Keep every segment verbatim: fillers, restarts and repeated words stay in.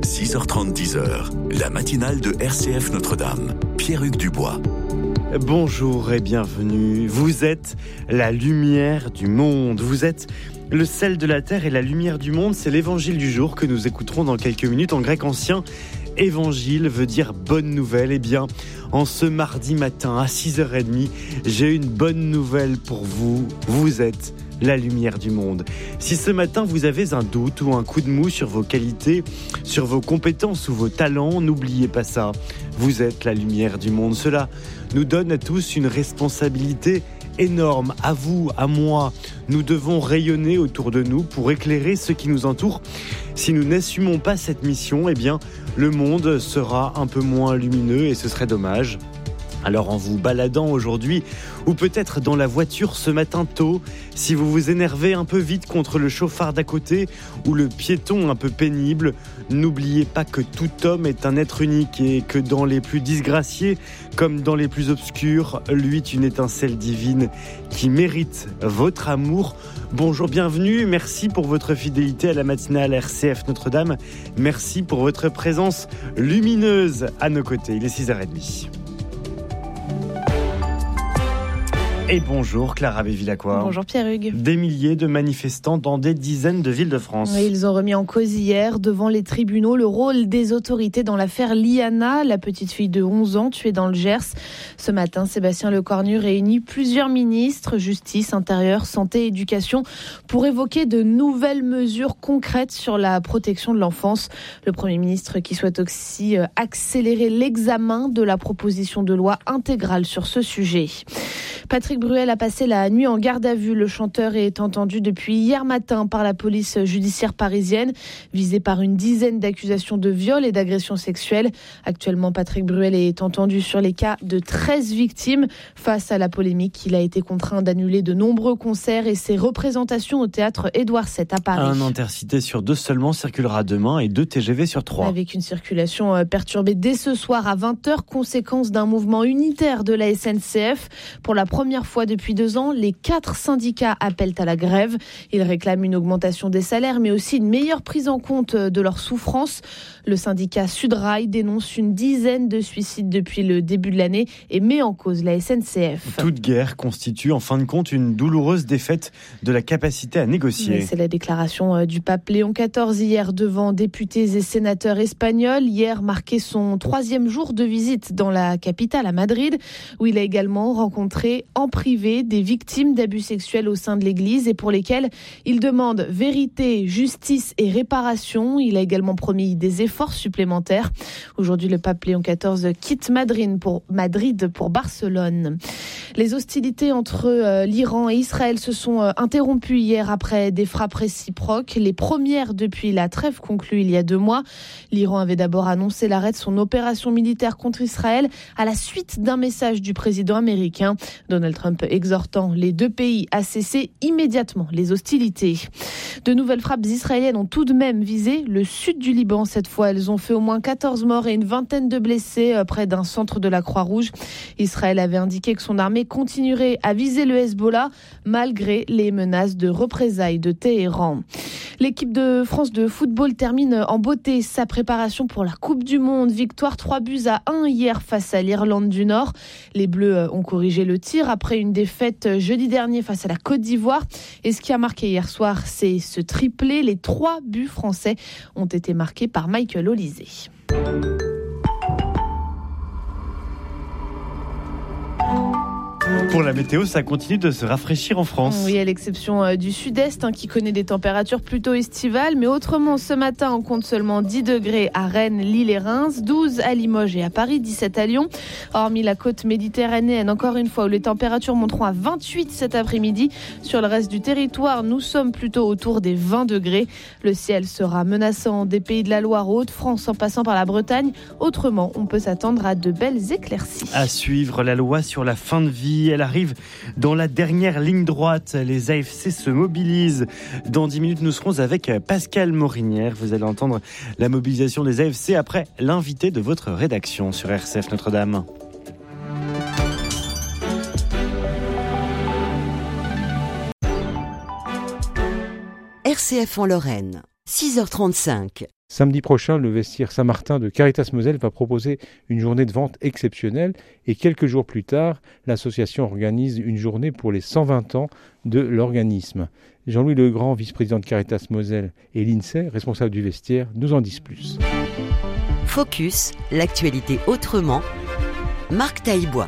six heures trente, dix heures, la matinale de R C F Notre-Dame. Pierre-Hugues Dubois. Bonjour et bienvenue. Vous êtes la lumière du monde. Vous êtes le sel de la terre et la lumière du monde. C'est l'évangile du jour que nous écouterons dans quelques minutes. En grec ancien, évangile veut dire bonne nouvelle. Eh bien, en ce mardi matin à six heures trente, j'ai une bonne nouvelle pour vous. Vous êtes la lumière du monde. Si ce matin vous avez un doute ou un coup de mou sur vos qualités, sur vos compétences ou vos talents, n'oubliez pas ça. Vous êtes la lumière du monde. Cela nous donne à tous une responsabilité énorme. À vous, à moi, nous devons rayonner autour de nous pour éclairer ceux qui nous entourent. Si nous n'assumons pas cette mission, eh bien, le monde sera un peu moins lumineux et ce serait dommage. Alors en vous baladant aujourd'hui, ou peut-être dans la voiture ce matin tôt, si vous vous énervez un peu vite contre le chauffard d'à côté ou le piéton un peu pénible, n'oubliez pas que tout homme est un être unique et que dans les plus disgraciés comme dans les plus obscurs, luit une étincelle divine qui mérite votre amour. Bonjour, bienvenue, merci pour votre fidélité à la matinale R C F Notre-Dame. Merci pour votre présence lumineuse à nos côtés. Il est six heures trente. Et bonjour Clara Bévilacqua. Bonjour Pierre-Hugues. Des milliers de manifestants dans des dizaines de villes de France. Oui, ils ont remis en cause hier devant les tribunaux le rôle des autorités dans l'affaire Liana, la petite fille de onze ans tuée dans le Gers. Ce matin, Sébastien Lecornu réunit plusieurs ministres, justice, intérieur, santé, éducation, pour évoquer de nouvelles mesures concrètes sur la protection de l'enfance. Le Premier ministre qui souhaite aussi accélérer l'examen de la proposition de loi intégrale sur ce sujet. Patrick Bruel a passé la nuit en garde à vue. Le chanteur est entendu depuis hier matin par la police judiciaire parisienne, visé par une dizaine d'accusations de viol et d'agression sexuelle. Actuellement, Patrick Bruel est entendu sur les cas de treize victimes. Face à la polémique, il a été contraint d'annuler de nombreux concerts et ses représentations au théâtre Édouard sept à Paris. Un Intercité sur deux seulement circulera demain et deux T G V sur trois. Avec une circulation perturbée dès ce soir à vingt heures, conséquence d'un mouvement unitaire de la S N C F. Pour la première fois depuis deux ans, les quatre syndicats appellent à la grève. Ils réclament une augmentation des salaires, mais aussi une meilleure prise en compte de leurs souffrances. Le syndicat Sudrail dénonce une dizaine de suicides depuis le début de l'année et met en cause la S N C F. Toute guerre constitue en fin de compte une douloureuse défaite de la capacité à négocier. C'est la déclaration du pape Léon quatorze hier devant députés et sénateurs espagnols. Hier marquait son troisième jour de visite dans la capitale, à Madrid, où il a également rencontré en privé des victimes d'abus sexuels au sein de l'Église et pour lesquelles il demande vérité, justice et réparation. Il a également promis des efforts supplémentaires. Aujourd'hui, le pape Léon quatorze quitte Madrid pour, Madrid pour Barcelone. Les hostilités entre euh, l'Iran et Israël se sont euh, interrompues hier après des frappes réciproques, les premières depuis la trêve conclue il y a deux mois. L'Iran avait d'abord annoncé l'arrêt de son opération militaire contre Israël à la suite d'un message du président américain. Donald Trump exhortant les deux pays à cesser immédiatement les hostilités. De nouvelles frappes israéliennes ont tout de même visé le sud du Liban. Cette fois, elles ont fait au moins quatorze morts et une vingtaine de blessés près d'un centre de la Croix-Rouge. Israël avait indiqué que son armée continuerait à viser le Hezbollah malgré les menaces de représailles de Téhéran. L'équipe de France de football termine en beauté sa préparation pour la Coupe du Monde. Victoire trois buts à un hier face à l'Irlande du Nord. Les Bleus ont corrigé le tir après une défaite jeudi dernier face à la Côte d'Ivoire. Et ce qui a marqué hier soir, c'est ce triplé. Les trois buts français ont été marqués par Michael Olise. Pour la météo, ça continue de se rafraîchir en France. Oui, à l'exception du sud-est hein, qui connaît des températures plutôt estivales. Mais autrement, ce matin, on compte seulement dix degrés à Rennes, Lille et Reims, douze à Limoges et à Paris, dix-sept à Lyon. Hormis la côte méditerranéenne, encore une fois, où les températures monteront à vingt-huit cet après-midi. Sur le reste du territoire, nous sommes plutôt autour des vingt degrés. Le ciel sera menaçant des Pays de la Loire aux Hauts-de-France en passant par la Bretagne. Autrement, on peut s'attendre à de belles éclaircies. À suivre, la loi sur la fin de vie. Elle arrive dans la dernière ligne droite. Les A F C se mobilisent. Dans dix minutes, nous serons avec Pascal Morinière. Vous allez entendre la mobilisation des A F C après l'invité de votre rédaction sur R C F Notre-Dame. R C F en Lorraine, six heures trente-cinq. Samedi prochain, le vestiaire Saint-Martin de Caritas Moselle va proposer une journée de vente exceptionnelle et quelques jours plus tard, l'association organise une journée pour les cent vingt ans de l'organisme. Jean-Louis Legrand, vice-président de Caritas Moselle, et l'INSEE, responsable du vestiaire, nous en disent plus. Focus, l'actualité autrement. Marc Taillebois.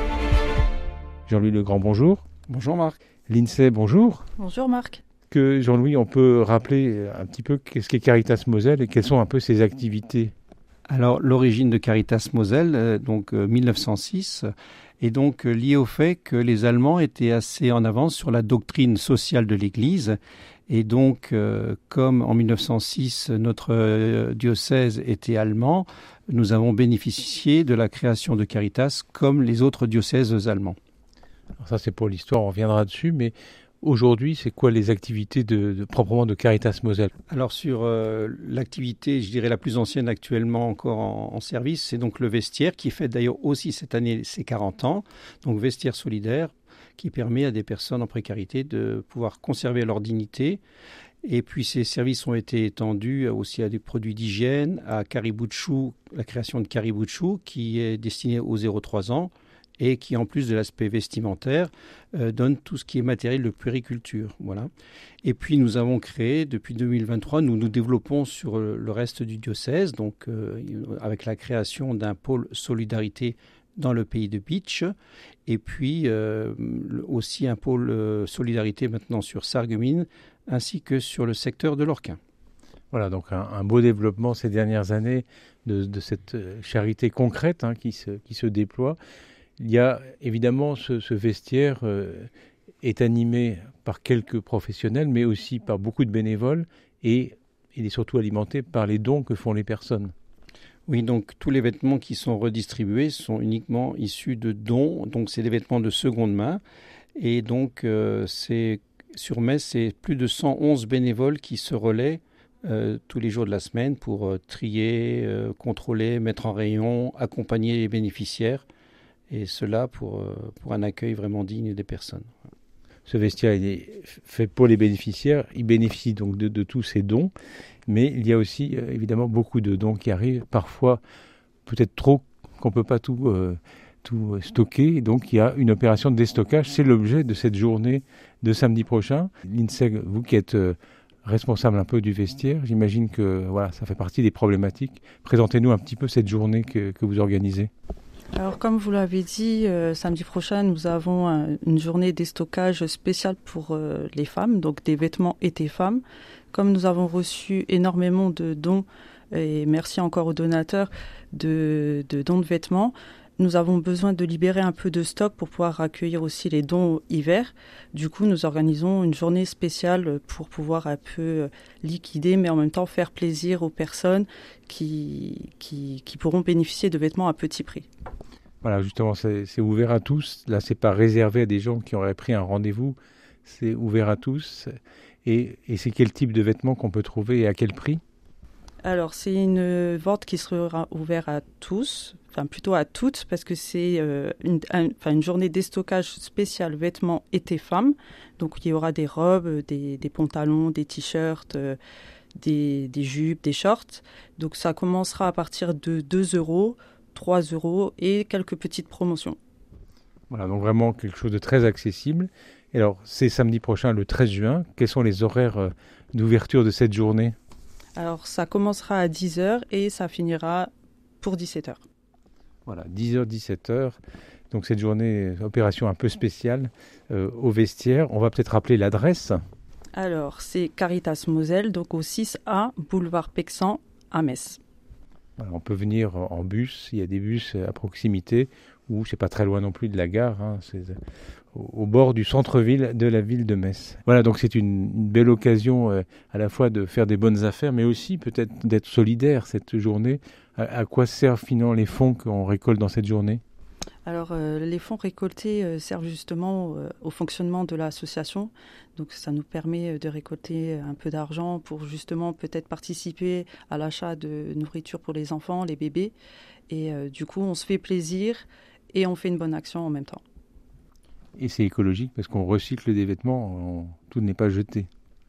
Jean-Louis Legrand, bonjour. Bonjour Marc. L'INSEE, bonjour. Bonjour Marc. Que Jean-Louis, on peut rappeler un petit peu qu'est-ce qu'est Caritas Moselle et quelles sont un peu ses activités? Alors l'origine de Caritas Moselle, euh, donc euh, mille neuf cent six, est donc euh, liée au fait que les Allemands étaient assez en avance sur la doctrine sociale de l'Église. Et donc, euh, comme en mille neuf cent six, notre euh, diocèse était allemand, nous avons bénéficié de la création de Caritas comme les autres diocèses allemands. Alors ça, c'est pour l'histoire, on reviendra dessus, mais aujourd'hui, c'est quoi les activités de, de, proprement de Caritas Moselle? Alors sur euh, l'activité, je dirais la plus ancienne actuellement encore en, en service, c'est donc le vestiaire qui fête d'ailleurs aussi cette année ses quarante ans, donc vestiaire solidaire qui permet à des personnes en précarité de pouvoir conserver leur dignité. Et puis ces services ont été étendus aussi à des produits d'hygiène, à Caribou de Chou, la création de Caribou de Chou qui est destinée aux zéro trois ans. Et qui, en plus de l'aspect vestimentaire, euh, donne tout ce qui est matériel de puériculture. Voilà. Et puis, nous avons créé, depuis deux mille vingt-trois, nous nous développons sur le reste du diocèse, donc euh, avec la création d'un pôle solidarité dans le pays de Bitche, et puis euh, aussi un pôle euh, solidarité maintenant sur Sarreguemines, ainsi que sur le secteur de l'Orquin. Voilà, donc un, un beau développement ces dernières années de, de cette charité concrète hein, qui, se, qui se déploie. Il y a évidemment ce, ce vestiaire euh, est animé par quelques professionnels, mais aussi par beaucoup de bénévoles, et il est surtout alimenté par les dons que font les personnes. Oui, donc tous les vêtements qui sont redistribués sont uniquement issus de dons, donc c'est des vêtements de seconde main, et donc euh, c'est, sur Metz, c'est plus de cent onze bénévoles qui se relaient euh, tous les jours de la semaine pour euh, trier, euh, contrôler, mettre en rayon, accompagner les bénéficiaires. Et cela pour, pour un accueil vraiment digne des personnes. Ce vestiaire il est fait pour les bénéficiaires. Il bénéficie donc de, de tous ces dons. Mais il y a aussi euh, évidemment beaucoup de dons qui arrivent. Parfois, peut-être trop, qu'on ne peut pas tout, euh, tout stocker. Donc il y a une opération de déstockage. C'est l'objet de cette journée de samedi prochain. L'INSEE, vous qui êtes euh, responsable un peu du vestiaire, j'imagine que voilà, ça fait partie des problématiques. Présentez-nous un petit peu cette journée que, que vous organisez. Alors comme vous l'avez dit, euh, samedi prochain, nous avons un, une journée déstockage spéciale pour euh, les femmes, donc des vêtements été femmes. Comme nous avons reçu énormément de dons, et merci encore aux donateurs, de, de dons de vêtements, nous avons besoin de libérer un peu de stock pour pouvoir accueillir aussi les dons hiver. Du coup, nous organisons une journée spéciale pour pouvoir un peu liquider, mais en même temps faire plaisir aux personnes qui, qui, qui pourront bénéficier de vêtements à petit prix. Voilà, justement, c'est, c'est ouvert à tous. Là, c'est pas réservé à des gens qui auraient pris un rendez-vous. C'est ouvert à tous. Et, et c'est quel type de vêtements qu'on peut trouver et à quel prix? Alors, c'est une vente qui sera ouverte à tous, enfin plutôt à toutes, parce que c'est euh, une, un, enfin, une journée déstockage spéciale vêtements été femmes. Donc, il y aura des robes, des, des pantalons, des t-shirts, euh, des, des jupes, des shorts. Donc, ça commencera à partir de deux euros. trois euros et quelques petites promotions. Voilà, donc vraiment quelque chose de très accessible. Et alors, c'est samedi prochain, le treize juin. Quels sont les horaires d'ouverture de cette journée? Alors, ça commencera à dix heures et ça finira pour dix-sept heures. Voilà, dix heures, dix-sept heures. Donc cette journée, opération un peu spéciale euh, au vestiaire. On va peut-être rappeler l'adresse. Alors, c'est Caritas Moselle, donc au six A, boulevard Pexan, à Metz. Voilà, on peut venir en bus, il y a des bus à proximité, ou c'est pas très loin non plus de la gare, hein, c'est au, au bord du centre-ville de la ville de Metz. Voilà, donc c'est une, une belle occasion euh, à la fois de faire des bonnes affaires, mais aussi peut-être d'être solidaire cette journée. À, à quoi servent finalement les fonds qu'on récolte dans cette journée? Alors, euh, les fonds récoltés euh, servent justement euh, au fonctionnement de l'association. Donc, ça nous permet de récolter un peu d'argent pour justement peut-être participer à l'achat de nourriture pour les enfants, les bébés. Et euh, du coup, on se fait plaisir et on fait une bonne action en même temps. Et c'est écologique parce qu'on recycle des vêtements, on, tout n'est pas jeté.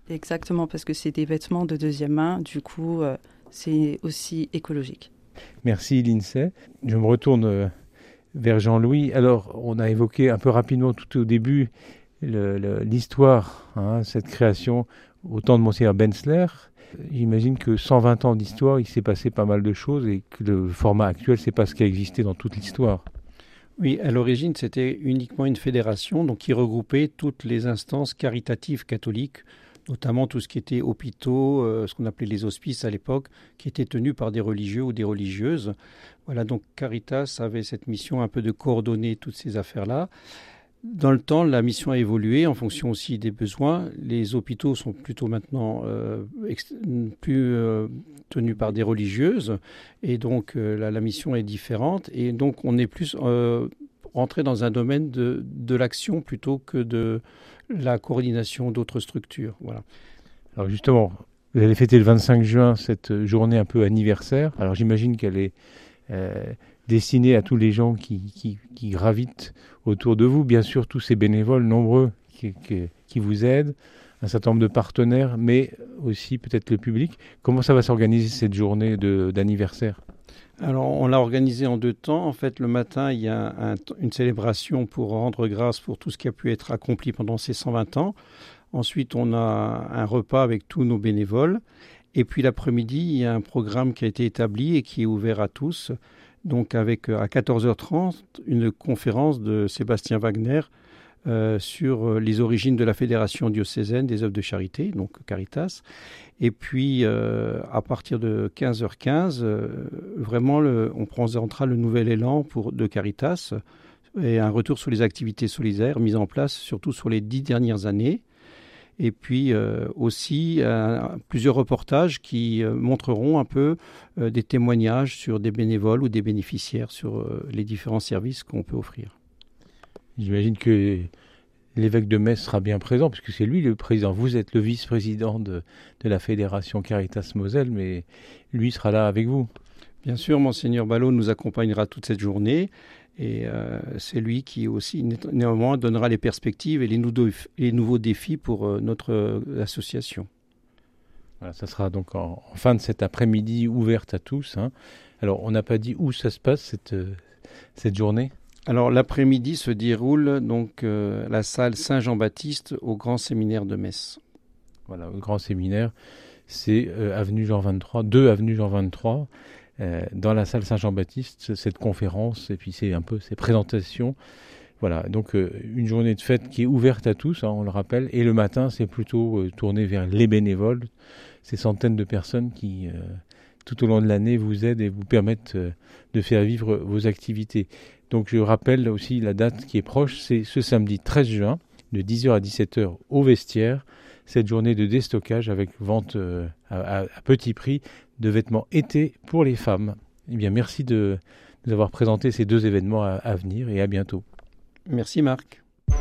Exactement, parce que c'est des vêtements de deuxième main, du coup, euh, c'est aussi écologique. Merci Lindsay. Je me retourne euh, vers Jean-Louis. Alors, on a évoqué un peu rapidement tout au début le, le, l'histoire, hein, cette création au temps de Monseigneur Benzler. J'imagine que cent vingt ans d'histoire, il s'est passé pas mal de choses et que le format actuel, c'est pas ce qui a existé dans toute l'histoire. Oui, à l'origine, c'était uniquement une fédération donc, qui regroupait toutes les instances caritatives catholiques, notamment tout ce qui était hôpitaux, euh, ce qu'on appelait les hospices à l'époque, qui étaient tenus par des religieux ou des religieuses. Voilà, donc Caritas avait cette mission un peu de coordonner toutes ces affaires-là. Dans le temps, la mission a évolué en fonction aussi des besoins. Les hôpitaux sont plutôt maintenant euh, ex- plus euh, tenus par des religieuses et donc euh, la, la mission est différente et donc on est plus euh, rentré dans un domaine de, de l'action plutôt que de la coordination d'autres structures. Voilà. Alors justement, vous allez fêter le vingt-cinq juin cette journée un peu anniversaire. Alors j'imagine qu'elle est euh, destinée à tous les gens qui, qui, qui gravitent autour de vous, bien sûr tous ces bénévoles nombreux qui, qui, qui vous aident, un certain nombre de partenaires, mais aussi peut-être le public. Comment ça va s'organiser cette journée de, d'anniversaire ? Alors on l'a organisé en deux temps. En fait, le matin, il y a un, une célébration pour rendre grâce pour tout ce qui a pu être accompli pendant ces cent vingt ans. Ensuite, on a un repas avec tous nos bénévoles. Et puis l'après-midi, il y a un programme qui a été établi et qui est ouvert à tous. Donc avec à quatorze heures trente, une conférence de Sébastien Wagner euh, sur les origines de la Fédération diocésaine des œuvres de charité, donc Caritas. Et puis euh, à partir de quinze heures quinze, euh, vraiment le, on présentera le nouvel élan pour, de Caritas et un retour sur les activités solidaires mises en place surtout sur les dix dernières années. Et puis euh, aussi euh, plusieurs reportages qui euh, montreront un peu euh, des témoignages sur des bénévoles ou des bénéficiaires sur euh, les différents services qu'on peut offrir. J'imagine que l'évêque de Metz sera bien présent, puisque c'est lui le président. Vous êtes le vice-président de, de la Fédération Caritas Moselle, mais lui sera là avec vous. Bien sûr, Monseigneur Ballot nous accompagnera toute cette journée. Et euh, c'est lui qui aussi néanmoins donnera les perspectives et les, nou- les nouveaux défis pour euh, notre euh, association. Voilà, ça sera donc en, en fin de cet après-midi ouverte à tous. Hein. Alors on n'a pas dit où ça se passe cette, euh, cette journée ? Alors l'après-midi se déroule donc euh, la salle Saint-Jean-Baptiste au Grand Séminaire de Metz. Voilà, au Grand Séminaire, c'est euh, avenue Jean vingt-trois, deux avenue Jean vingt-trois. Euh, dans la salle Saint-Jean-Baptiste, cette conférence, et puis c'est un peu ces présentations. Voilà, donc euh, une journée de fête qui est ouverte à tous, hein, on le rappelle, et le matin, c'est plutôt euh, tourné vers les bénévoles, ces centaines de personnes qui, euh, tout au long de l'année, vous aident et vous permettent euh, de faire vivre vos activités. Donc je rappelle aussi la date qui est proche, c'est ce samedi treize juin, de dix heures à dix-sept heures au Vestiaire, cette journée de déstockage avec vente euh, à, à petit prix de vêtements été pour les femmes. Eh bien, merci de nous avoir présenté ces deux événements à, à venir et à bientôt. Merci Marc.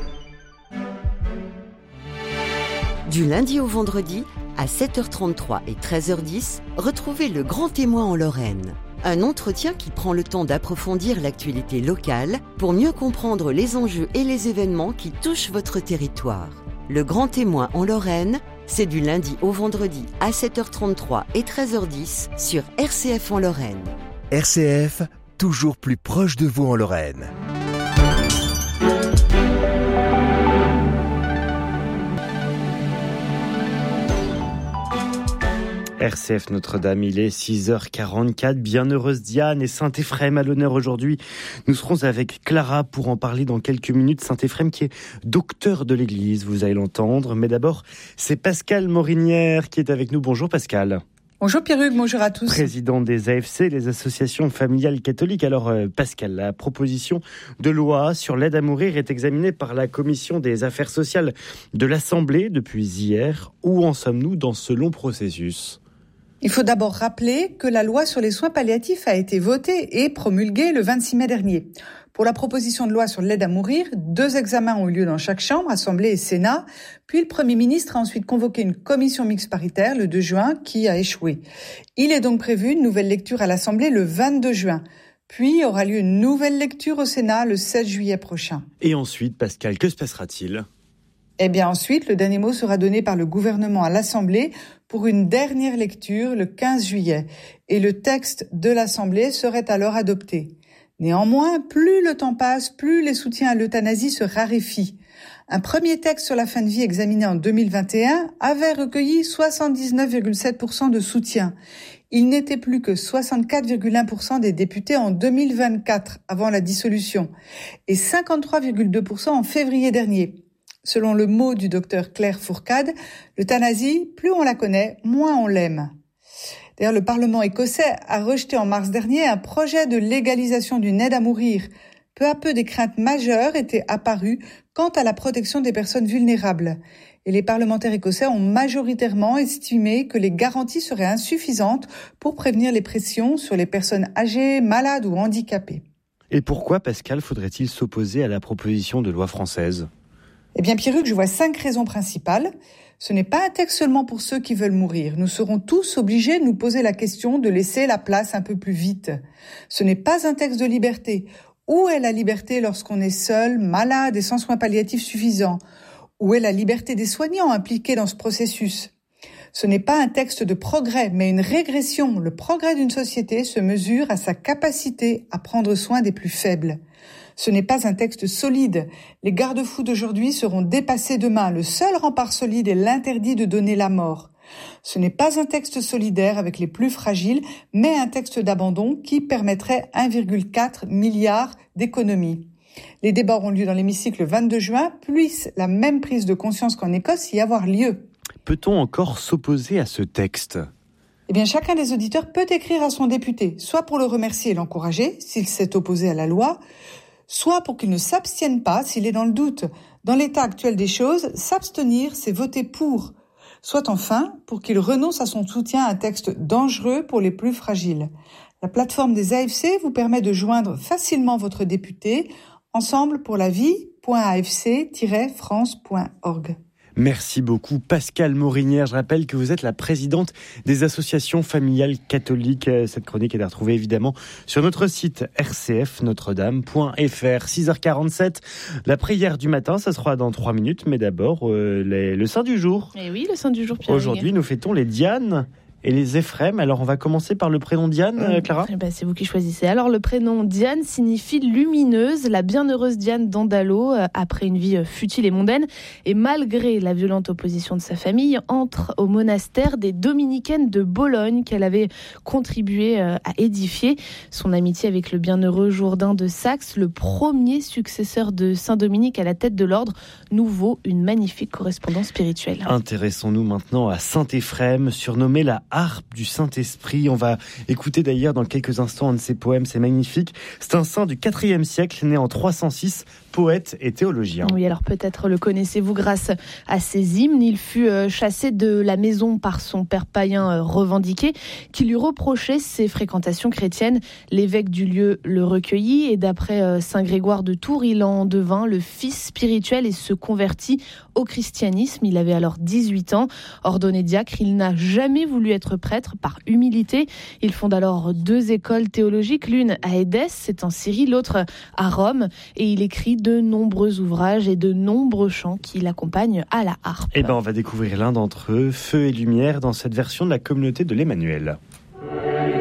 Du lundi au vendredi, à sept heures trente-trois et treize heures dix, retrouvez Le Grand Témoin en Lorraine. Un entretien qui prend le temps d'approfondir l'actualité locale pour mieux comprendre les enjeux et les événements qui touchent votre territoire. Le Grand Témoin en Lorraine, c'est du lundi au vendredi à sept heures trente-trois et treize heures dix sur R C F en Lorraine. R C F, toujours plus proche de vous en Lorraine. R C F Notre-Dame, il est six heures quarante-quatre. Bienheureuse Diane et Saint-Éphrem à l'honneur aujourd'hui. Nous serons avec Clara pour en parler dans quelques minutes. Saint-Éphrem qui est docteur de l'Église, vous allez l'entendre. Mais d'abord, c'est Pascal Morinière qui est avec nous. Bonjour Pascal. Bonjour Pierre-Hugues, bonjour à tous. Président des A F C, les associations familiales catholiques. Alors euh, Pascal, la proposition de loi sur l'aide à mourir est examinée par la Commission des affaires sociales de l'Assemblée depuis hier. Où en sommes-nous dans ce long processus ? Il faut d'abord rappeler que la loi sur les soins palliatifs a été votée et promulguée le vingt-six mai dernier. Pour la proposition de loi sur l'aide à mourir, deux examens ont eu lieu dans chaque chambre, Assemblée et Sénat. Puis le Premier ministre a ensuite convoqué une commission mixte paritaire le deux juin qui a échoué. Il est donc prévu une nouvelle lecture à l'Assemblée le vingt-deux juin. Puis aura lieu une nouvelle lecture au Sénat le sept juillet prochain. Et ensuite, Pascal, que se passera-t-il ? Eh bien ensuite, le dernier mot sera donné par le gouvernement à l'Assemblée pour une dernière lecture le quinze juillet. Et le texte de l'Assemblée serait alors adopté. Néanmoins, plus le temps passe, plus les soutiens à l'euthanasie se raréfient. Un premier texte sur la fin de vie examiné en deux mille vingt et un avait recueilli soixante-dix-neuf virgule sept pour cent de soutien. Il n'était plus que soixante-quatre virgule un pour cent des députés en deux mille vingt-quatre, avant la dissolution, et cinquante-trois virgule deux pour cent en février dernier. Selon le mot du docteur Claire Fourcade, l'euthanasie, plus on la connaît, moins on l'aime. D'ailleurs, le Parlement écossais a rejeté en mars dernier un projet de légalisation d'une aide à mourir. Peu à peu, des craintes majeures étaient apparues quant à la protection des personnes vulnérables. Et les parlementaires écossais ont majoritairement estimé que les garanties seraient insuffisantes pour prévenir les pressions sur les personnes âgées, malades ou handicapées. Et pourquoi, Pascal, faudrait-il s'opposer à la proposition de loi française ? Eh bien, Pierruc, je vois cinq raisons principales. Ce n'est pas un texte seulement pour ceux qui veulent mourir. Nous serons tous obligés de nous poser la question de laisser la place un peu plus vite. Ce n'est pas un texte de liberté. Où est la liberté lorsqu'on est seul, malade et sans soins palliatifs suffisants ? Où est la liberté des soignants impliqués dans ce processus ? Ce n'est pas un texte de progrès, mais une régression. Le progrès d'une société se mesure à sa capacité à prendre soin des plus faibles. Ce n'est pas un texte solide. Les garde-fous d'aujourd'hui seront dépassés demain. Le seul rempart solide est l'interdit de donner la mort. Ce n'est pas un texte solidaire avec les plus fragiles, mais un texte d'abandon qui permettrait un virgule quatre milliard d'économies. Les débats auront lieu dans l'hémicycle le vingt-deux juin. Puisse la même prise de conscience qu'en Écosse y avoir lieu. Peut-on encore s'opposer à ce texte ? Eh bien, chacun des auditeurs peut écrire à son député, soit pour le remercier et l'encourager, s'il s'est opposé à la loi, soit pour qu'il ne s'abstienne pas s'il est dans le doute. Dans l'état actuel des choses, s'abstenir, c'est voter pour. Soit enfin pour qu'il renonce à son soutien à un texte dangereux pour les plus fragiles. La plateforme des A F C vous permet de joindre facilement votre député. Ensemble pour la vie point a f c tiret france point org. Merci beaucoup Pascal Morinière. Je rappelle que vous êtes la présidente des associations familiales catholiques. Cette chronique est à retrouver évidemment sur notre site r c f notre dame point f r. six heures quarante-sept, la prière du matin, ça sera dans trois minutes. Mais d'abord, euh, les, le saint du jour. Et oui, le saint du jour, Pierre. Aujourd'hui, nous fêtons les Diane et les Éphrem. Alors, on va commencer par le prénom Diane, euh, Clara. Eh ben, c'est vous qui choisissez. Alors, le prénom Diane signifie lumineuse, la bienheureuse Diane d'Andalo, euh, après une vie futile et mondaine, et malgré la violente opposition de sa famille, entre au monastère des Dominicaines de Bologne qu'elle avait contribué euh, à édifier. Son amitié avec le bienheureux Jourdain de Saxe, le premier successeur de Saint-Dominique à la tête de l'ordre, nous vaut une magnifique correspondance spirituelle. Intéressons-nous maintenant à Saint Éphrem, surnommé la harpe du Saint-Esprit. On va écouter d'ailleurs dans quelques instants un de ses poèmes, c'est magnifique. C'est un saint du quatrième siècle, né en trois cent six, poète et théologien. Oui, alors peut-être le connaissez-vous grâce à ses hymnes. Il fut chassé de la maison par son père païen revendiqué, qui lui reprochait ses fréquentations chrétiennes. L'évêque du lieu le recueillit et d'après saint Grégoire de Tours, il en devint le fils spirituel et se convertit au christianisme. Il avait alors dix-huit ans. Ordonné diacre, il n'a jamais voulu être prêtre par humilité. Il fonde alors deux écoles théologiques, l'une à Édesse, c'est en Syrie, l'autre à Rome, et il écrit de nombreux ouvrages et de nombreux chants qui l'accompagnent à la harpe. Eh ben, on va découvrir l'un d'entre eux, Feu et Lumière, dans cette version de la communauté de l'Emmanuel.